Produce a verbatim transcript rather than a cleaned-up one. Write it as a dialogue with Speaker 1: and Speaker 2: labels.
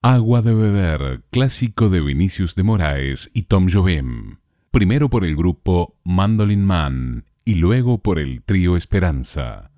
Speaker 1: Agua de beber, clásico de Vinicius de Moraes y Tom Jobim. Primero por el grupo Mandolin Man y luego por el trío Esperanza.